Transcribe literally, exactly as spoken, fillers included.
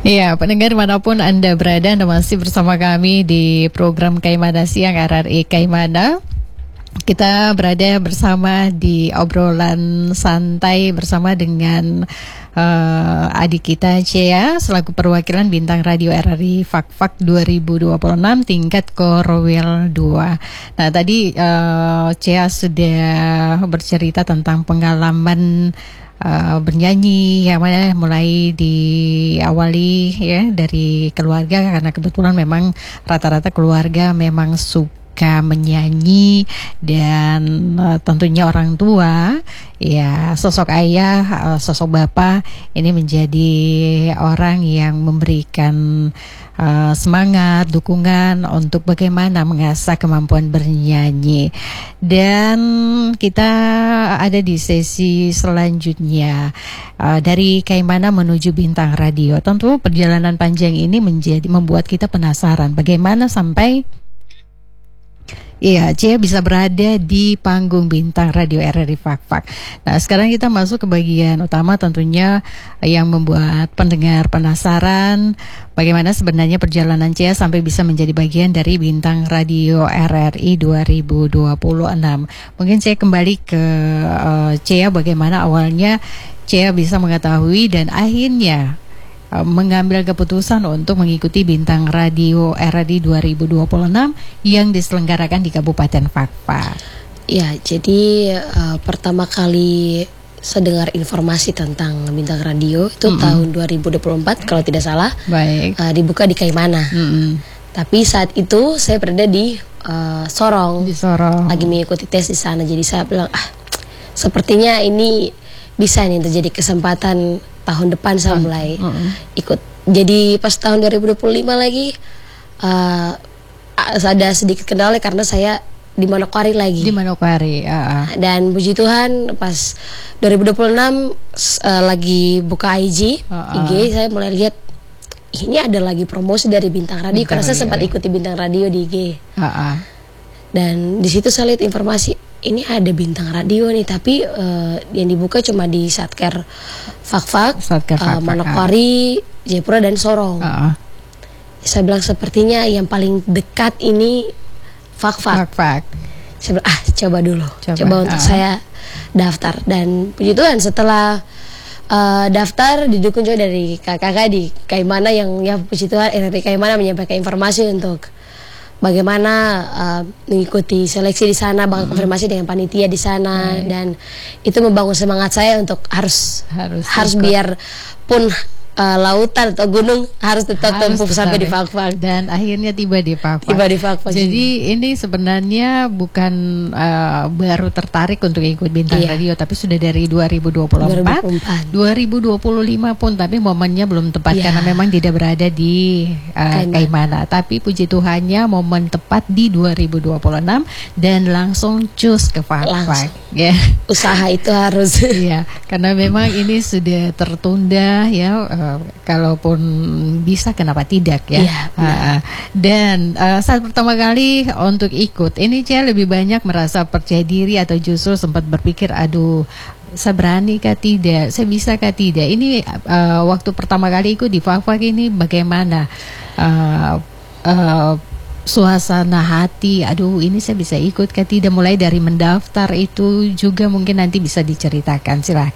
Ya, pendengar manapun Anda berada, Anda masih bersama kami di program Kaimana Siang R R I Kaimana. Kita berada bersama di obrolan santai bersama dengan uh, adik kita Cea selaku perwakilan bintang radio R R I Fak-Fak dua ribu dua puluh enam tingkat Korwil dua. Nah, tadi uh, Cea sudah bercerita tentang pengalaman Uh, bernyanyi ya, mulai diawali ya dari keluarga, karena kebetulan memang rata-rata keluarga memang suka menyanyi, dan uh, tentunya orang tua ya, sosok ayah, uh, sosok bapak ini menjadi orang yang memberikan Uh, semangat, dukungan untuk bagaimana mengasah kemampuan bernyanyi. Dan kita ada di sesi selanjutnya, uh, dari Kaimana menuju bintang radio. Tentu perjalanan panjang ini menjadi membuat kita penasaran bagaimana sampai Iya, Cea bisa berada di panggung bintang radio R R I Fak-Fak. Nah, sekarang kita masuk ke bagian utama, tentunya yang membuat pendengar penasaran bagaimana sebenarnya perjalanan Cea sampai bisa menjadi bagian dari bintang radio R R I dua ribu dua puluh enam. Mungkin saya kembali ke uh, Cea, bagaimana awalnya Cea bisa mengetahui dan akhirnya mengambil keputusan untuk mengikuti bintang radio R R I dua ribu dua puluh enam yang diselenggarakan di Kabupaten Fak-Fak. Ya, jadi uh, pertama kali saya dengar informasi tentang bintang radio itu mm-hmm. tahun dua ribu dua puluh empat kalau tidak salah. Baik. Uh, dibuka di Kaimana. Mm-hmm. Tapi saat itu saya berada di uh, Sorong. Di Sorong. Lagi mengikuti tes di sana. Jadi saya bilang, ah, sepertinya ini bisa nih terjadi kesempatan. Tahun depan saya mulai uh-uh. ikut. Jadi pas tahun dua ribu dua puluh lima lagi uh, ada sedikit kendala karena saya di Manokwari lagi. Di Manokwari. Uh-uh. Dan puji Tuhan pas dua ribu dua puluh enam uh, lagi buka I G, uh-uh. I G saya mulai lihat ini ada lagi promosi dari bintang radio, bintang karena radio. Saya sempat ikuti bintang radio di I G. Uh-uh. Dan di situ saya lihat informasi ini ada bintang radio nih, tapi uh, yang dibuka cuma di Satker Fak-Fak, uh, Manokwari, Jayapura dan Sorong. Uh-uh. Saya bilang sepertinya yang paling dekat ini Fak-Fak. Fak-Fak. Saya bilang ah coba dulu, coba, coba untuk uh-uh. saya daftar. Dan puji Tuhan setelah uh, daftar didukung juga dari kakak-kakak di Kaimana yang ya puji Tuhan R R I Kaimana menyampaikan informasi untuk bagaimana uh, mengikuti seleksi di sana, bakal hmm. konfirmasi dengan panitia di sana, hmm. dan itu membangun semangat saya untuk harus harus, harus biar pun uh, lautan atau gunung harus tetap tempuh sampai di Fak-Fak. Dan akhirnya tiba di Fak-Fak. Tiba di Fak-Fak. Jadi ini sebenarnya bukan uh, baru tertarik untuk ikut bintang iya. radio, tapi sudah dari dua ribu dua puluh empat, dua ribu dua puluh lima pun, tapi momennya belum tepat iya. karena memang tidak berada di uh, Kaimana. Tapi puji Tuhannya momen tepat di dua ribu dua puluh enam dan langsung cus ke Fak-Fak. Ya. Usaha itu harus. Iya, karena memang ini sudah tertunda ya. Uh, kalaupun bisa kenapa tidak ya, ya uh, dan uh, saat pertama kali untuk ikut ini Cea lebih banyak merasa percaya diri atau justru sempat berpikir aduh saya berani kah tidak, saya bisa kah tidak. Ini uh, waktu pertama kali ikut di Fak-Fak ini bagaimana uh, uh, suasana hati, aduh ini saya bisa ikut kah tidak, mulai dari mendaftar itu juga mungkin nanti bisa diceritakan, silahkan.